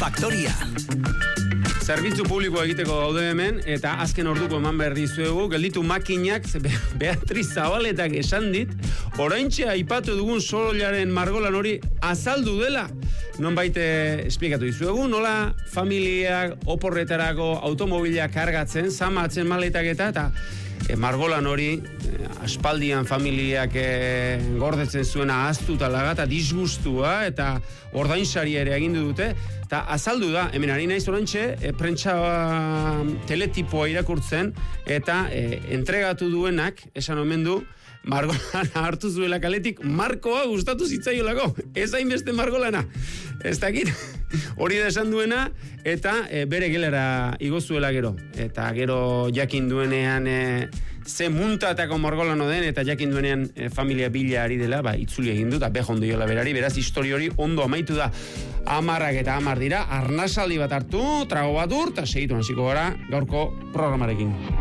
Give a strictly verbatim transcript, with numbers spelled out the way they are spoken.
Faktoria. Zerbitzu publikoa egiteko gaude hemen, eta azken orduko eman behar dizuegu, gelditu makinak, Beatriz Zabaletak esan dit, oraintxe aipatu dugun Sorollaren margolan hori azaldu dela. Nonbait esplikatu dizuegu, nola familiak oporretarako automobila kargatzen, zamatzen maletak eta, eta e, margolan hori, e, aspaldian familiak e, gordetzen zuena ahaztuta lagata, disgustua, eta ordainsaria ere agindu dute, eta azaldu da, hemen ari naiz orantxe, e, prentsa teletipoa irakurtzen, eta e, entregatu duenak, esan omen du, margolana hartu zuela kaletik, markoa gustatu zitzaiolako, ez hainbeste margolana, ez dakit, hori da esan duena, eta e, bere gelara igozuela gero, eta gero jakin duenean e, ze muntatako margolano den, eta jakin duenean e, familia bila ari dela, ba, itzuli egin du, eta behondo jola berari, beraz histori hori ondo amaitu da, amarrak eta amar dira, arnasaldi bat hartu, trago bat ur, eta segitu hasiko gara gaurko programarekin.